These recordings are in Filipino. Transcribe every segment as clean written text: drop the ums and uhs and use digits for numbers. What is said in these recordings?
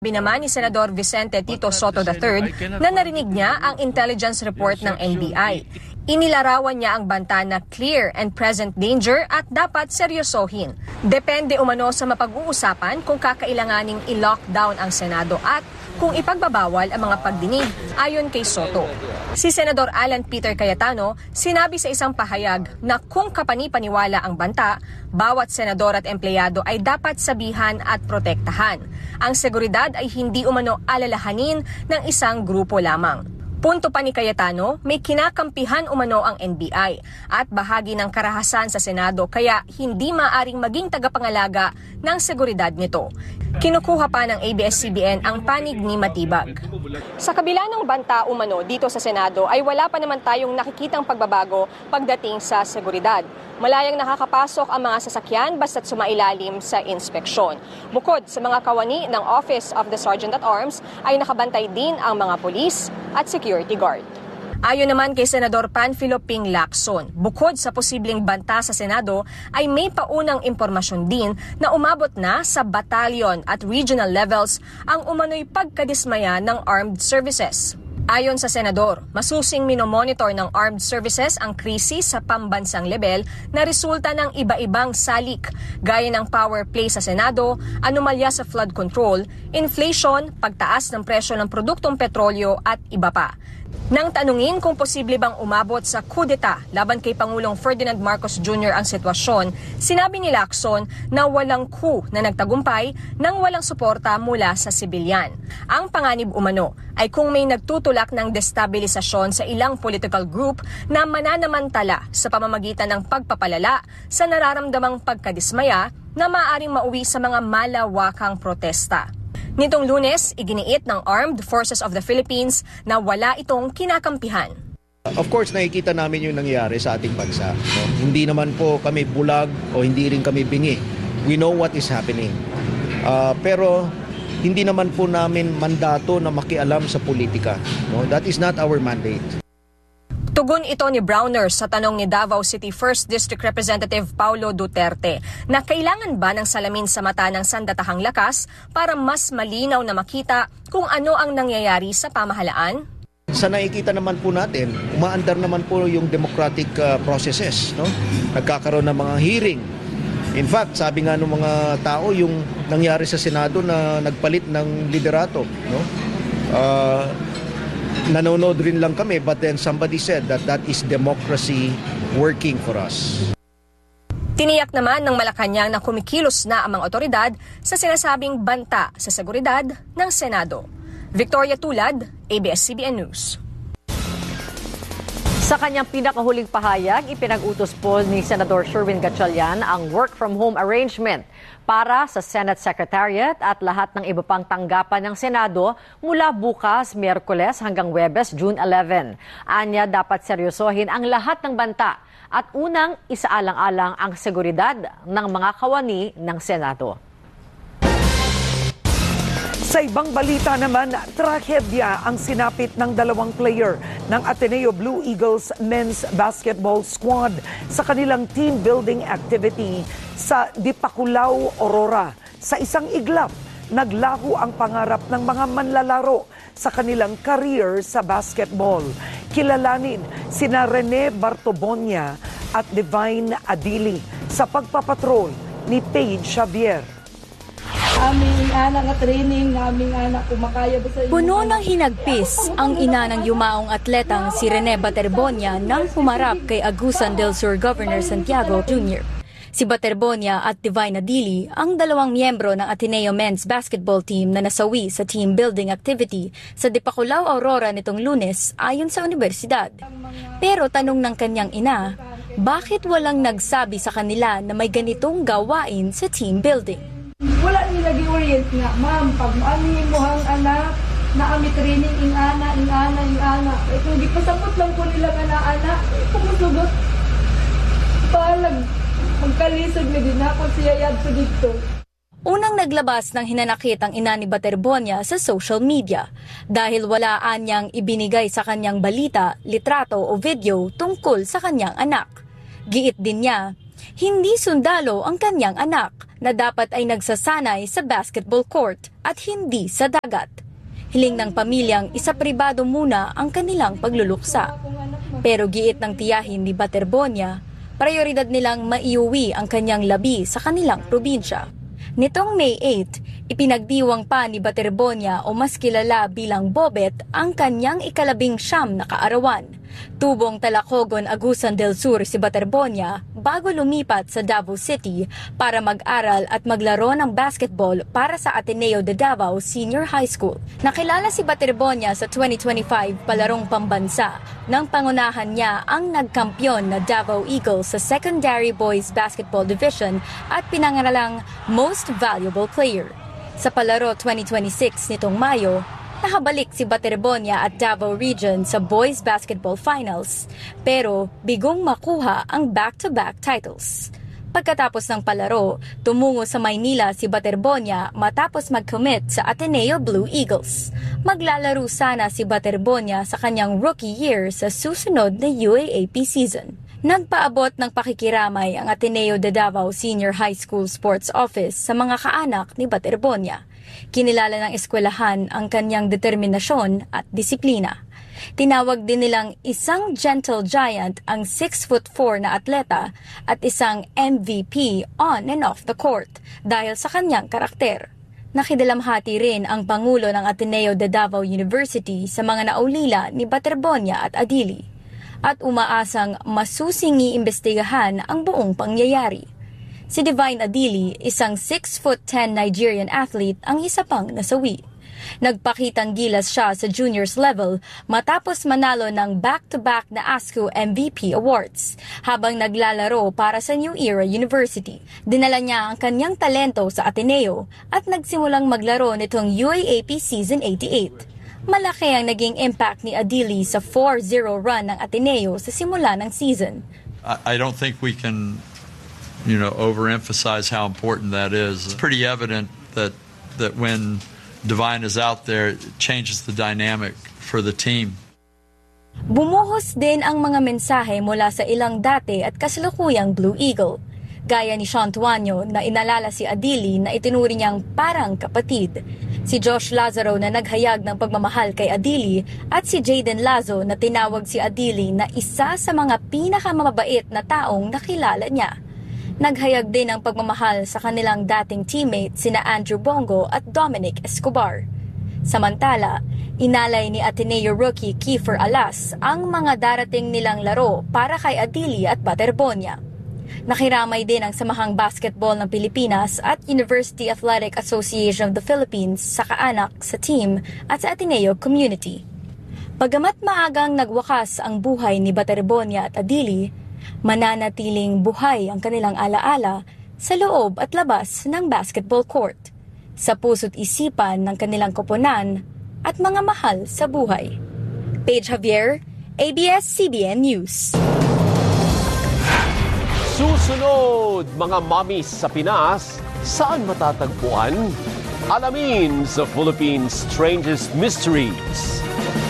Naman ni Senador Vicente Tito Soto III na narinig niya ang intelligence report ng NBI. Inilarawan niya ang banta na clear and present danger at dapat seryosohin. Depende umano sa mapag-uusapan kung kakailanganing i-lockdown ang Senado at kung ipagbabawal ang mga pagdinig ayon kay Soto. Si Senador Alan Peter Cayetano sinabi sa isang pahayag na kung kapani-paniwala ang banta, bawat senador at empleyado ay dapat sabihan at protektahan. Ang seguridad ay hindi umano alalahanin ng isang grupo lamang. Punto pa ni Cayetano, may kinakampihan umano ang NBI at bahagi ng karahasan sa Senado kaya hindi maaring maging tagapangalaga ng seguridad nito. Kinukuha pa ng ABS-CBN ang panig ni Matibag. Sa kabila ng banta umano dito sa Senado ay wala pa naman tayong nakikitang pagbabago pagdating sa seguridad. Malayang nakakapasok ang mga sasakyan basta't sumailalim sa inspeksyon. Bukod sa mga kawani ng Office of the Sergeant at Arms ay nakabantay din ang mga pulis at security guard. Ayon naman kay Senador Panfilo Ping Lacson, bukod sa posibleng banta sa Senado ay may paunang impormasyon din na umabot na sa battalion at regional levels ang umano'y pagkadismaya ng armed services. Ayon sa Senador, masusing minomonitor ng armed services ang krisis sa pambansang level na resulta ng iba-ibang salik gaya ng power play sa Senado, anomalya sa flood control, inflation, pagtaas ng presyo ng produktong petrolyo at iba pa. Nang tanungin kung posible bang umabot sa kudeta laban kay Pangulong Ferdinand Marcos Jr. ang sitwasyon, sinabi ni Lacson na walang coup na nagtagumpay nang walang suporta mula sa sibilyan. Ang panganib umano ay kung may nagtutulak ng destabilisasyon sa ilang political group na mananamantala sa pamamagitan ng pagpapalala sa nararamdamang pagkadismaya na maaaring mauwi sa mga malawakang protesta. Nitong Lunes, iginiit ng Armed Forces of the Philippines na wala itong kinakampihan. Of course, nakikita namin yung nangyayari sa ating bansa. No? Hindi naman po kami bulag o hindi rin kami bingi. We know what is happening. Pero hindi naman po namin mandato na makialam sa politika. No? That is not our mandate. Tugon ito ni Browner sa tanong ni Davao City 1st District Representative Paulo Duterte na kailangan ba ng salamin sa mata ng sandatahang lakas para mas malinaw na makita kung ano ang nangyayari sa pamahalaan? Sa nakikita naman po natin, umaandar naman po yung democratic processes. No? Nagkakaroon ng mga hearing. In fact, sabi nga ng mga tao, yung nangyari sa Senado na nagpalit ng liderato. No? Nanonood rin lang kami, but then somebody said that that is democracy working for us. Tiniyak naman ng Malacanang na kumikilos na ang mga otoridad sa sinasabing banta sa seguridad ng Senado. Victoria Tulad, ABS-CBN News. Sa kanyang pinakahuling pahayag, ipinag-utos po ni Senador Sherwin Gatchalian ang work-from-home arrangement para sa Senate Secretariat at lahat ng iba pang tanggapan ng Senado mula bukas, Miyerkules hanggang Huwebes, June 11. Anya, dapat seryosohin ang lahat ng banta at unang isaalang-alang ang seguridad ng mga kawani ng Senado. Sa ibang balita naman, trahedya ang sinapit ng dalawang player ng Ateneo Blue Eagles men's basketball squad sa kanilang team building activity sa Dipakulaw, Aurora. Sa isang iglap, naglaho ang pangarap ng mga manlalaro sa kanilang career sa basketball. Kilalanin sina Rene Bartobonia at Divine Adili sa pagpapatrol ni Paige Xavier. Aming anak na training, aming anak kumakaya ba sa inyo? Puno ng hinagpis ang ina ng yumaong atletang si Rene Baterbonia nang humarap kay Agusan del Sur Governor Santiago Jr. Si Baterbonia at Divine Adili ang dalawang miyembro ng Ateneo Men's Basketball Team na nasawi sa team building activity sa Dipakulaw, Aurora nitong Lunes ayon sa universidad. Pero tanong ng kanyang ina, bakit walang nagsabi sa kanila na may ganitong gawain sa team building? Wala nila gi-orient nga, ma'am, pag maamin mo ang anak, na ami training in ana. Kung di pasapot lang po nila nga na anak, kumusugot. Palag, magkalisod na din ako siya yad po dito. Unang naglabas ng hinanakit ang ina ni Baterbonia sa social media dahil walaan niyang ibinigay sa kanyang balita, litrato o video tungkol sa kanyang anak. Giit din niya, Hindi sundalo ang kanyang anak na dapat ay nagsasanay sa basketball court at hindi sa dagat. Hiling ng pamilyang isa pribado muna ang kanilang pagluluksa. Pero giit ng tiyahin ni Baterbonia, prioridad nilang maiuwi ang kanyang labi sa kanilang probinsya. Nitong May 8, ipinagdiwang pa ni Baterbonia o mas kilala bilang Bobet ang kanyang ika-19 na kaarawan. Tubong Talacogon, Agusan del Sur si Baterbonia bago lumipat sa Davao City para mag-aral at maglaro ng basketball para sa Ateneo de Davao Senior High School. Nakilala si Baterbonia sa 2025 palarong pambansa nang pangunahan niya ang nagkampyon na Davao Eagles sa Secondary Boys Basketball Division at pinangaralang Most Valuable Player. Sa palaro 2026 nitong Mayo, nakabalik si Baterbonia at Davao Region sa Boys Basketball Finals, pero bigong makuha ang back-to-back titles. Pagkatapos ng palaro, tumungo sa Maynila si Baterbonia matapos mag-commit sa Ateneo Blue Eagles. Maglalaro sana si Baterbonia sa kanyang rookie year sa susunod na UAAP season. Nagpaabot ng pakikiramay ang Ateneo de Davao Senior High School Sports Office sa mga kaanak ni Baterbonia. Kinilala ng eskwelahan ang kanyang determinasyon at disiplina. Tinawag din nilang isang gentle giant ang 6'4" na atleta at isang MVP on and off the court dahil sa kanyang karakter. Nakidalamhati rin ang Pangulo ng Ateneo de Davao University sa mga naulila ni Baterbonia at Adili at umaasang masusing iimbestigahan ang buong pangyayari. Si Divine Adili, isang 6'10" Nigerian athlete ang isa pang nasawi. Nagpakitang gilas siya sa juniors level matapos manalo ng back-to-back na ASCO MVP Awards habang naglalaro para sa New Era University. Dinala niya ang kanyang talento sa Ateneo at nagsimulang maglaro nitong UAAP Season 88. Malaki ang naging impact ni Adili sa 4-0 run ng Ateneo sa simula ng season. I don't think we can overemphasize how important that is. It's pretty evident that when Divine is out there, it changes the dynamic for the team. Bumuhos din ang mga mensahe mula sa ilang dati at kasalukuyang Blue Eagle. Gaya ni Sean Tuanyo na inalala si Adili na itinuri niyang parang kapatid. Si Josh Lazaro na naghayag ng pagmamahal kay Adili at si Jaden Lazo na tinawag si Adili na isa sa mga pinakamabait na taong nakilala niya. Naghayag din ng pagmamahal sa kanilang dating teammates sina Andrew Bongo at Dominic Escobar. Samantala, inalay ni Ateneo rookie Kiefer Alas ang mga darating nilang laro para kay Adili at Baterbonia. Nakiramay din ang Samahang Basketball ng Pilipinas at University Athletic Association of the Philippines sa kaanak, sa team at sa Ateneo community. Bagamat maagang nagwakas ang buhay ni Baterbonia at Adili, mananatiling buhay ang kanilang alaala sa loob at labas ng basketball court, sa puso't isipan ng kanilang koponan at mga mahal sa buhay. Paige Javier, ABS-CBN News. Susunod, mga mommies sa Pinas, saan matatagpuan? Alamin sa Philippines' Strangest Mysteries.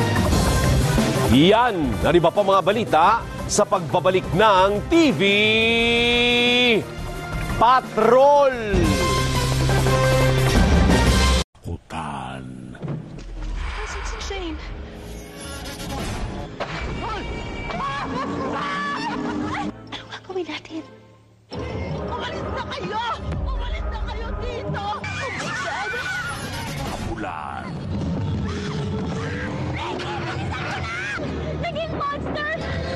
Yan, nariba pa mga balita sa pagbabalik ng TV Patrol. Hutan. Nasaan si Shane? Anong gagawin natin? Umalis na kayo! Umalis na kayo dito! Oh my God! Kapulan. Naging monster!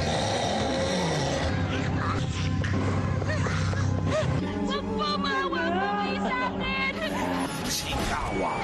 Wag po, maawa po kayo sa akin! Sigawan.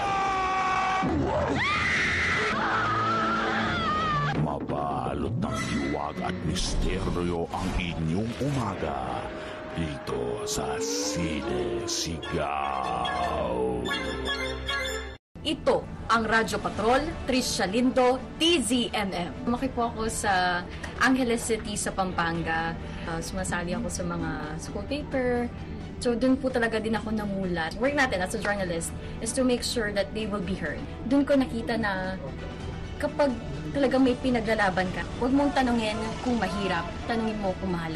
Mabalot ng liwag at misteryo ang inyong umaga dito sa Sine Sigaw. Ito ang Radyo Patrol, Trisha Lindo, TZMM. Lumaki po ako sa Angeles City sa Pampanga. Sumasali ako sa mga school paper. So dun po talaga din ako namulat. Work natin as a journalist is to make sure that they will be heard. Dun ko nakita na kapag talagang may pinaglalaban ka, huwag mong tanungin kung mahirap, tanungin mo kung mahalaga.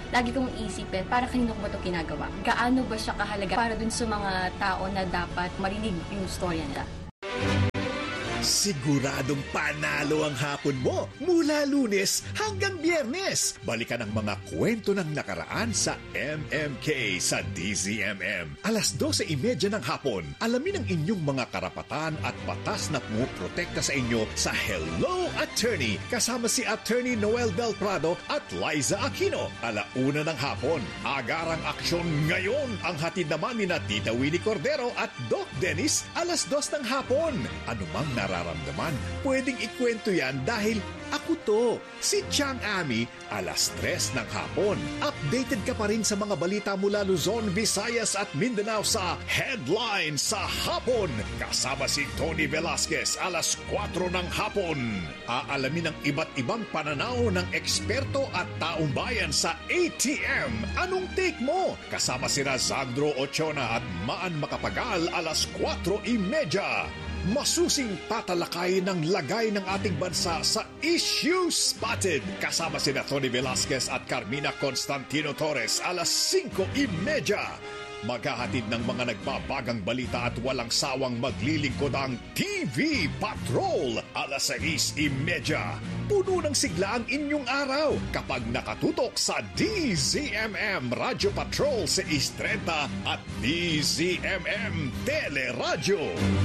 lagi kong isipin, para kanino ko ba ito ginagawa? Gaano ba siya kahalaga para dun sa mga tao na dapat marinig yung storya nila? Siguradong panalo ang hapon mo mula Lunes hanggang Biyernes. Balikan ang mga kwento ng nakaraan sa MMK sa DZMM. 12:30 ng hapon. Alamin ang inyong mga karapatan at batas na pumuprotekta sa inyo sa Hello Attorney. Kasama si Attorney Noel Del Prado at Liza Aquino. 1:00 ng hapon. Agarang aksyon ngayon. Ang hatid naman ni Tita Winnie Cordero at Doc Dennis 2:00 ng hapon. Anumang nararamdaman, pwedeng ikwento yan dahil ako to, si Chang Ami, 3:00 ng hapon. Updated ka pa rin sa mga balita mula Luzon, Visayas at Mindanao sa Headline sa Hapon. Kasama si Tony Velasquez, 4:00 ng hapon. Aalamin ang iba't ibang pananaw ng eksperto at taong bayan sa ATM. Anong take mo? Kasama si Razandro Ochona at Maan Makapagal, 4:30. Masusing tatalakay ng lagay ng ating bansa sa Issue Spotted. Kasama sina Tony Velasquez at Carmina Constantino Torres, 5:30. Maghahatid ng mga nagbabagang balita at walang sawang maglilingkod ang TV Patrol, 6:30. Puno ng sigla ang inyong araw kapag nakatutok sa DZMM Radio Patrol 6:30 at DZMM Teleradyo.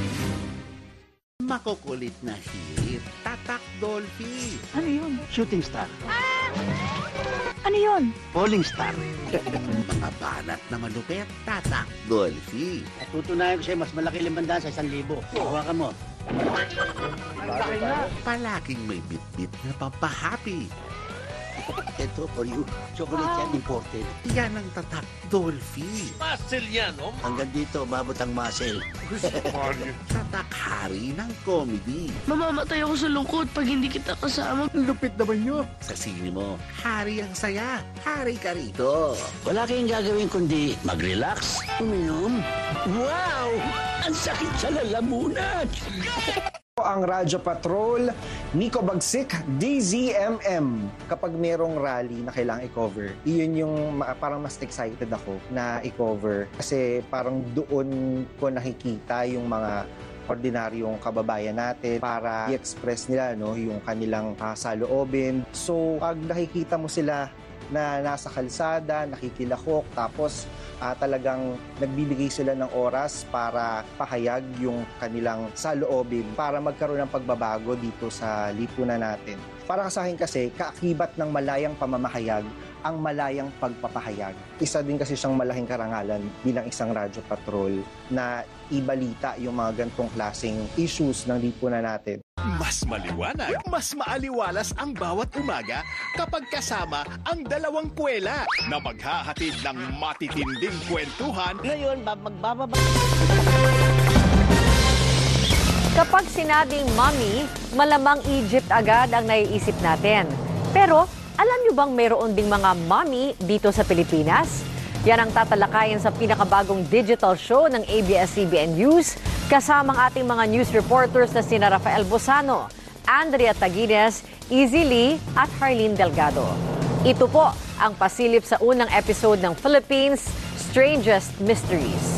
Makukulit na hirit, Tatak Dolphy. Ano yun? Shooting star. Ano yun? Falling star. Mga banat na malupit, Tatak Dolphy. At tutunayan ko sa'yo, mas malaki 500 sa 1,000. Hawakan mo. Palaging may bit-bit na pampahappy. Ito for you. Chocolate yan, imported. Yan ang Tatak Dolphy. Muscle yan, oh. Hanggang dito, babot ang muscle. Tatak hari ng comedy. Mamamatay ako sa lungkot pag hindi kita kasama. Lupit naman yun. Sa sine mo, hari ang saya. Hari ka rito. Wala kayong gagawin kundi mag-relax, uminom. Wow! Ang sakit sa lalamunan! Ang Radyo Patrol, Nico Bagsik, DZMM. Kapag merong rally na kailangang i-cover, iyon yung parang mas excited ako na i-cover. Kasi parang doon ko nakikita yung mga ordinaryong kababayan natin para i-express nila yung kanilang saloobin. So, pag nakikita mo sila na nasa kalsada, nakikilahok, tapos talagang nagbibigay sila ng oras para pahayag yung kanilang saloobin para magkaroon ng pagbabago dito sa lipunan natin. Para sa akin kasi, kaakibat ng malayang pamamahayag ang malayang pagpapahayag. Isa din kasi siyang malaking karangalan bilang isang radyo patrol na ibalita yung mga gantong klaseng issues ng lipunan natin. Mas maliwanag, mas maaliwalas ang bawat umaga kapag kasama ang dalawang kwela na maghahatid ng matitinding kwentuhan. Ngayon, magbababa. Kapag sinabing mommy, malamang Egypt agad ang naiisip natin. Pero alam niyo bang mayroon ding mga mommy dito sa Pilipinas? Yan ang tatalakayin sa pinakabagong digital show ng ABS-CBN News kasama ang ating mga news reporters na sina Rafael Bosano, Andrea Taguines, Izzy Lee at Harleen Delgado. Ito po ang pasilip sa unang episode ng Philippines' Strangest Mysteries.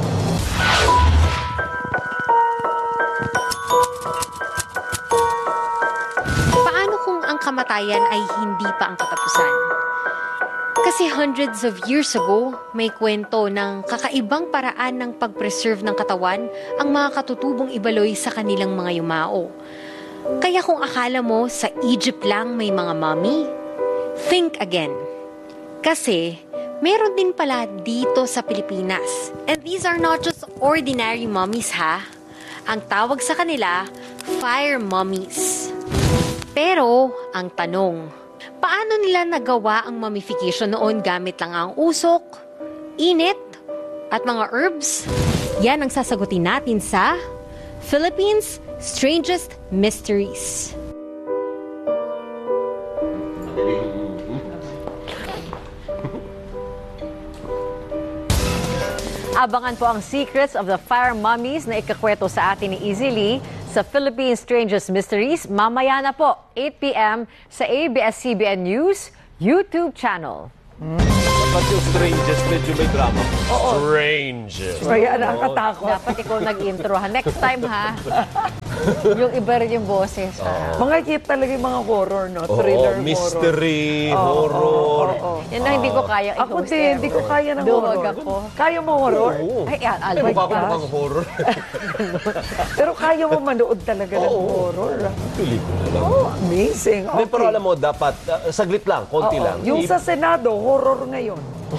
Paano kung ang kamatayan ay hindi pa ang katapusan? Kasi hundreds of years ago, may kwento ng kakaibang paraan ng pag-preserve ng katawan ang mga katutubong ibaloy sa kanilang mga yumao. Kaya kung akala mo sa Egypt lang may mga mummy, think again. Kasi meron din pala dito sa Pilipinas. And these are not just ordinary mummies ha. Ang tawag sa kanila, fire mummies. Pero ang tanong, paano nila nagawa ang mummification noon gamit lang ang usok, init, at mga herbs? Yan ang sasagutin natin sa Philippines' Strangest Mysteries. Abangan po ang secrets of the fire mummies na ikakweto sa atin ni Izzy Lee sa Philippines' Strangest Mysteries mamaya na po, 8 p.m. sa ABS-CBN News YouTube channel. Dapat yung strangest medyo may drama. Strangest. Kaya nakakatakot. Dapat ikaw nag-intro ha. Next time ha. Yung iba rin yung boses ha. Mga cute talaga yung mga horror, no? Thriller, mystery, horror. Yan ang hindi ko kaya i-host. Ako din, hindi ko kaya ng horror. Duwag ako. Kaya mo horror? Ay, Di ba ako mukhang horror? Pero kaya mo manood talaga ng horror. Pelikula lang. Amazing. Okay. Pero alam mo, dapat, saglit lang, konti lang. Yung sa Senado, horror ngayon.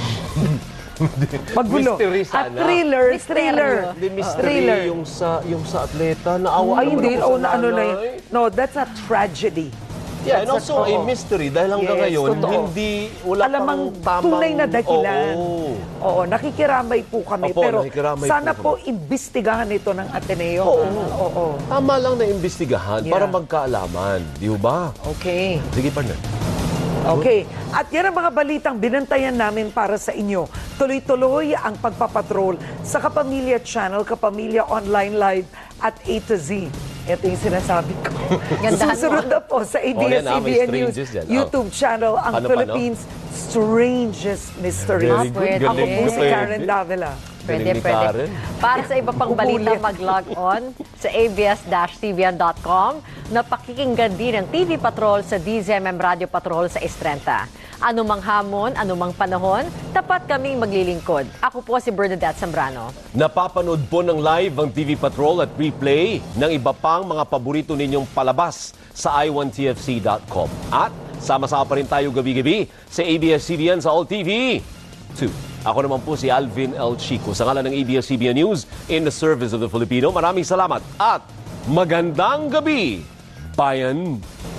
Magulo. Mystery At sana. thriller. Hindi, mystery yung sa atleta. Naawa Ay, hindi. naman ako sa Ano na nanay. yun. No, that's a tragedy. Yeah, and also a mystery dahil hanggang ngayon, wala Alamang pang tamang... tunay na dahilan. Oo. Nakikiramay po kami. Opo, pero nakikiramay sana po po imbestigahan ito ng Ateneo. Oo. Tama lang na imbestigahan para magkaalaman. Di ba? Okay. Sige, partner. Okay. At yan ang mga balitang binantayan namin para sa inyo. Tuloy-tuloy ang pagpapatrol sa Kapamilya Channel, Kapamilya Online Live at A to Z. Ito yung sinasabi ko. Susunod na po sa ABS-CBN News YouTube channel ang Philippines Strangest Mysteries. Ako po si Karen Davila. Pwede. Para sa iba pang balita, mag-log on sa abs-cbn.com na pakikinggan din ang TV Patrol sa DZMM Radio Patrol sa Estrenta. Anumang hamon, anumang panahon, tapat kaming maglilingkod. Ako po si Bernadette Zambrano. Napapanood po ng live ang TV Patrol at replay ng iba pang mga paborito ninyong palabas sa i1tfc.com. At sama-sama pa rin tayo gabi-gabi sa ABS-CBN sa All TV 2. Ako naman po si Alvin L. Chico sa ngalan ng ABS-CBN News in the service of the Filipino. Maraming salamat at magandang gabi, bayan!